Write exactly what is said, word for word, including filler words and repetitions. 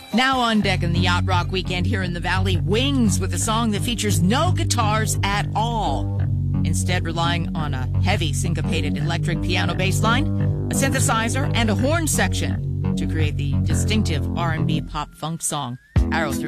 Now on deck in the Yacht Rock weekend here in the Valley, Wings with a song that features no guitars at all. Instead, relying on a heavy syncopated electric piano bass line, a synthesizer, and a horn section to create the distinctive R and B pop funk song, Arrow Through